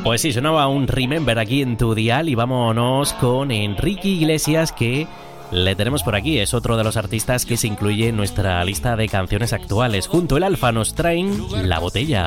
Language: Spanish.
Pues sí, sonaba un Remember aquí en tu dial y vámonos con Enrique Iglesias, que le tenemos por aquí. Es otro de los artistas que se incluye en nuestra lista de canciones actuales. Junto al Alfa nos traen La Botella.